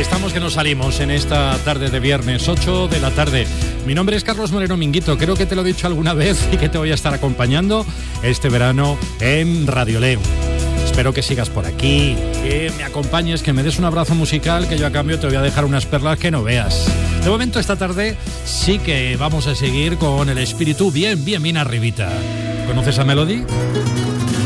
Estamos que nos salimos en esta tarde de viernes, 8 de la tarde. Mi nombre es Carlos Moreno Minguito, creo que te lo he dicho alguna vez y que te voy a estar acompañando este verano en Radio Leo. Espero que sigas por aquí, que me acompañes, que me des un abrazo musical, que yo a cambio te voy a dejar unas perlas que no veas. De momento esta tarde sí que vamos a seguir con el espíritu bien arribita. ¿Conoces a Melody?